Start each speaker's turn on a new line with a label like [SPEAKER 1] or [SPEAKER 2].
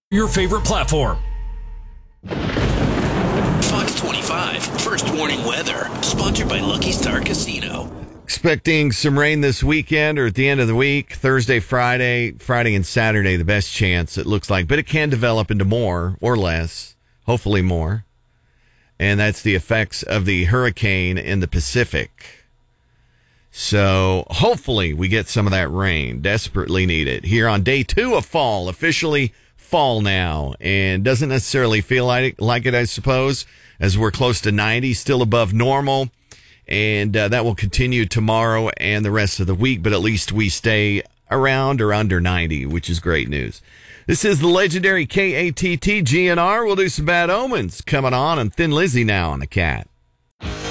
[SPEAKER 1] Your favorite platform.
[SPEAKER 2] Fox 25, First Warning Weather, sponsored by Lucky Star Casino.
[SPEAKER 3] Expecting some rain this weekend or at the end of the week, Thursday, Friday and Saturday, the best chance, it looks like. But it can develop into more or less, hopefully more. And that's the effects of the hurricane in the Pacific. So hopefully we get some of that rain. Desperately need it. Here on day 2 of fall, officially fall now, and doesn't necessarily feel like it, I suppose, as we're close to 90, still above normal, and that will continue tomorrow and the rest of the week, but at least we stay around or under 90, which is great news. This is the legendary KATT GNR. We'll do some bad omens coming on, and Thin Lizzy now on the Cat.